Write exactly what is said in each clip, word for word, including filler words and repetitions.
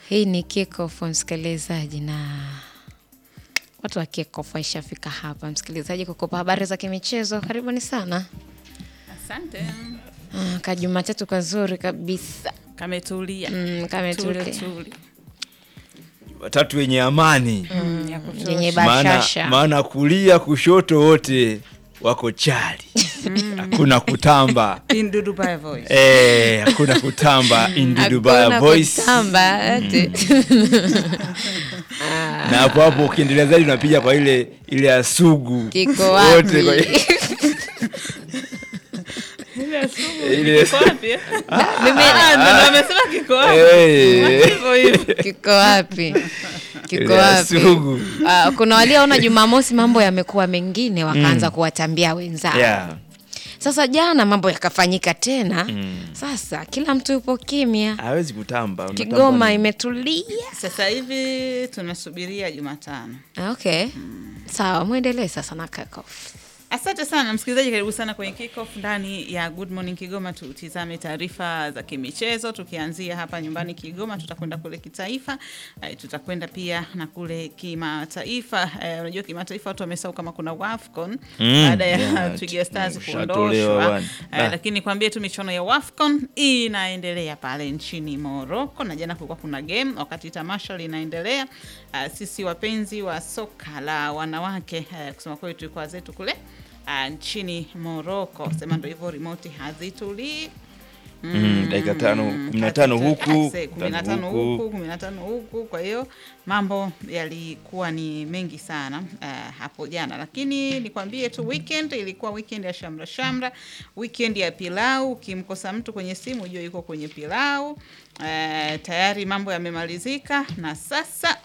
Hii ni Kick-Off msikilizaji, na watu wa Kick-Off waishafika hapa msikilizaji kukupa habari za kimichezo. Karibuni sana. Asante. Ah, ka Jumatatu kazuri kabisa. Kametulia. Mm, kametulia. Watatu wenye amani. Mm, ya kutosha. Yenye bashasha. Maana kulia kushoto wote wako chali. Hakuna kutamba. In Dubai voice. Eh, hakuna kutamba in Dubai voice. Kutamba ati. Na hapo hapo ukiendelea zaidi unapiga kwa ile ile ya sugu. Kiko wapi? Ile sugu. Ile kiko wapi? Mimi na nimesema kiko wapi? Hivyo hivyo. Kiko wapi? Kiko wapi? Uh, kuna waliona Jumamosi mambo yamekuwa mengine wakaanza mm. kuwatambia wenzao. Yeah. Sasa jana mambo yakafanyika tena. Mm. Sasa kila mtu yupo kimya. Hawezi kutamba. Kigoma imetulia. Sasa hivi tunasubiria Jumatano. Okay. Mm. Sawa, muendelee sasa na Kick-Off. Asante sana msikilizaji, karibu sana kwenye Kick-Off ndani ya Good Morning Kigoma. Tutizame taarifa za kimichezo tukianzia hapa nyumbani Kigoma, tutakwenda kule kitaifa, uh, tutakwenda pia na kule kimataifa. Uh, unajua kimataifa watu wamesahau kama kuna WAFCON mm, baada ya yeah, Twiga Stars kuondoshwa. Uh, lakini kwambie tu michuano ya WAFCON inaendelea pale nchini Morocco, na jana kulikuwa kuna game wakati tamasha linaendelea. Uh, sisi wapenzi wa soka la wanawake uh, kusema kweli tulikuwa zetu kule Uh, nchini Morocco, sema ndio hivyo, remote hazitulii. Mm, dakika tano kumi na tano huku kumi na tano huku kumi na tano huku. Kwa hiyo mambo yalikuwa ni mengi sana uh, hapo jana, lakini nikwambie tu weekend ilikuwa weekend ya shamra shamra, weekend ya pilau. Ukimkosa mtu kwenye simu ujue yuko kwenye pilau. Uh, tayari mambo yamemalizika na sasa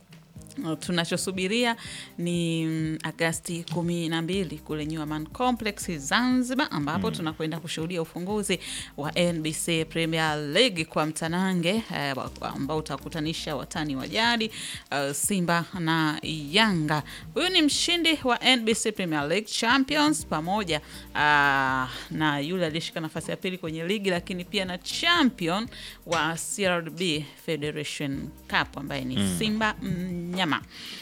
tunachosubiria ni Agosti kumi na mbili kule New Aman Complex Zanzibar, ambapo mm. tunakwenda kushuhudia ufunguzi wa N B C Premier League kwa mtanange eh, ambao utakutanisha watani wa jadi uh, Simba na Yanga. Huyu ni mshindi wa N B C Premier League Champions pamoja uh, na yule aliyeshika nafasi ya pili kwenye ligi, lakini pia na champion wa C R D B Federation Cup ambaye ni mm. Simba Mnyama.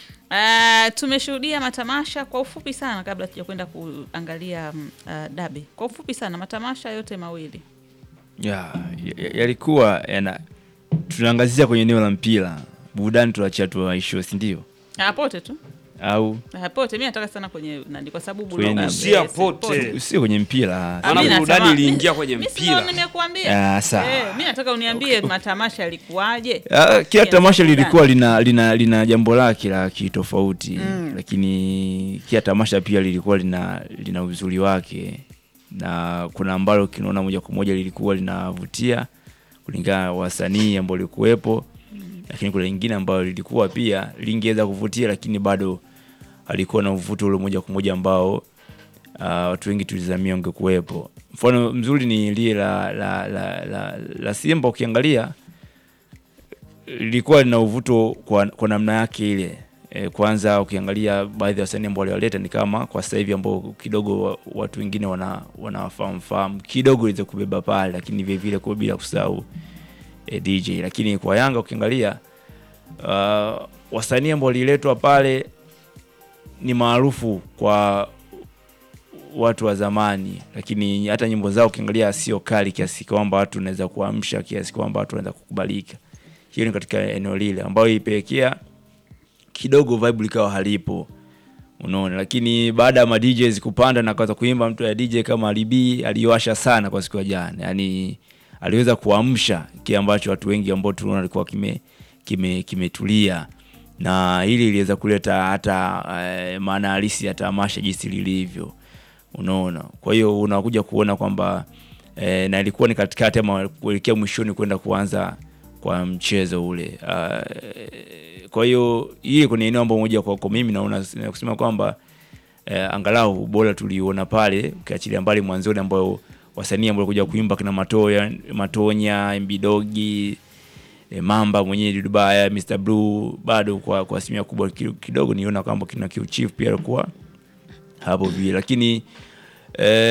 Uh, tumeshuhudia matamasha kwa ufupi sana kabla tujakwenda kuangalia uh, dabi. Kwa ufupi sana matamasha yote mawili. Yeah, yalikuwa yana tunaangazia kwenye eneo la mpira. Burudani tuachia tu waisho, si ndio? Hapote tu. Au hapote, mimi nataka sana kwenye nani kwa sababu burudani si hapote, sio kwenye mpira. Maana burudani iliingia kwenye mpira. Mimi nimekuambia. Ah, sawa. Eh, mimi nataka uniambie okay. Matamasha yalikuwaje? Ah, kila tamasha lilikuwa lina lina, lina jambo lake la kitofauti. Mm. Lakini kila tamasha pia lilikuwa lina lina uzuri wake. Na kuna ambalo kinaona moja kwa moja lilikuwa linavutia kulingana na wasanii ambao walikuwepo. Mm. Lakini kuna lingine ambalo lilikuwa pia lingeweza kuvutia lakini bado alikuwa na uvuto ule moja kwa moja ambao uh, watu wengi tulizamia ungekuwepo. Mfano mzuri ni ile la la la la, la Simba, ukiangalia lilikuwa lina uvuto kwa, kwa namna yake ile. E, kwanza ukiangalia baadhi ya wasanii ambao walioleta ni kama kwa sasa hivi ambao kidogo watu wengine wana wanafahamu fahamu kidogo ile kubeba pale, lakini vile vile kwa bila kusahau e, D J. Lakini kwa Yanga ukiangalia uh, wasanii ambao waliletwa pale ni maarufu kwa watu wa zamani, lakini hata nyimbo zao ukiangalia sio kali kiasi kwamba watu wanaweza kuamsha kiasi kwamba watu wanaweza kukubalika. Hiyo ni katika eneo lile ambayo ipelekea kidogo vibe likawa halipo. Unaona, lakini baada ya ma D Js kupanda na kaanza kuimba, mtu ya D J kama Alibi aliwasha sana kwa siku ya jana. Yaani aliweza kuamsha kile ambacho watu wengi ambao tunaona walikuwa kime kime kimetulia. Na hili iliweza kuleta hata uh, maana halisi ya tamasha jinsi lilivyo. Unaona. Kwa hiyo unakuja kuona kwamba eh, na ilikuwa ni katikati ama kuelekea mwishoni kwenda kuanza kwa mchezo ule. Uh, kwa hiyo hii kwenye eneo ambapo moja kwa kwa mimi naona kusema kwamba eh, angalau bora tuliona pale ukiachilia mbali mwanzoni ambao wasanii ambao walikuja kuimba kina Matoya, Matonya, M B Dogi, E, Mamba mwenyewe Dubai, Mister Blue, bado kwa kwa asilimia kubwa kidogo niona kwamba kina Q Chief pia alikuwa hapo vile, lakini eh,